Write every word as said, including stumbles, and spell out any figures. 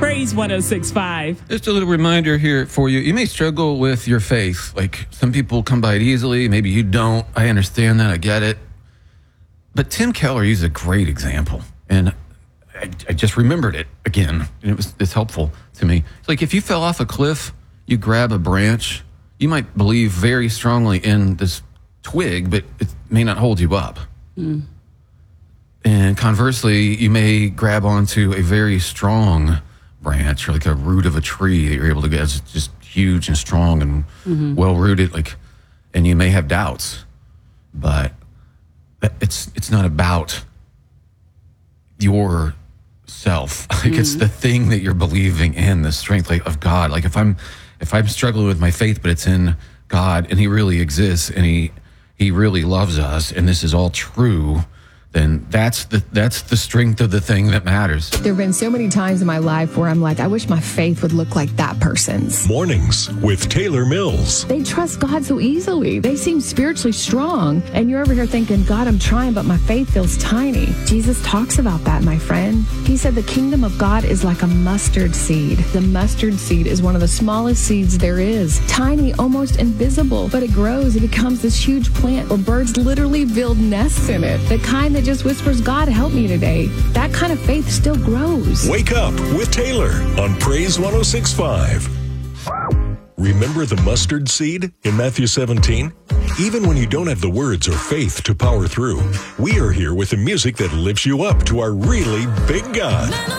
Praise one oh six point five. Just a little reminder here for you. You may struggle with your faith. Like, some people come by it easily. Maybe you don't. I understand that. I get it. But Tim Keller used a great example. And I, I just remembered it again. And it was it's helpful to me. It's like, if you fell off a cliff, you grab a branch, you might believe very strongly in this twig, but it may not hold you up. Mm. And conversely, you may grab onto a very strong branch, or like a root of a tree that you're able to get. It's just huge and strong and mm-hmm. well rooted. Like, and you may have doubts, but it's it's not about your self. Like mm-hmm. it's the thing that you're believing in, the strength like, of God. Like if I'm if I'm struggling with my faith, but it's in God and He really exists and He He really loves us, and this is all true, then that's the that's the strength of the thing that matters. There have been so many times in my life where I'm like, I wish my faith would look like that person's. Mornings with Taylor Mills. They trust God so easily. They seem spiritually strong. And you're over here thinking, God, I'm trying, but my faith feels tiny. Jesus talks about that, my friend. He said the kingdom of God is like a mustard seed. The mustard seed is one of the smallest seeds there is. Tiny, almost invisible, but it grows. It becomes this huge plant where birds literally build nests in it. The kind that just whispers, God, help me today. That kind of faith still grows. Wake up with Taylor on Praise one oh six point five. Remember the mustard seed in Matthew seventeen? Even when you don't have the words or faith to power through, we are here with the music that lifts you up to our really big God.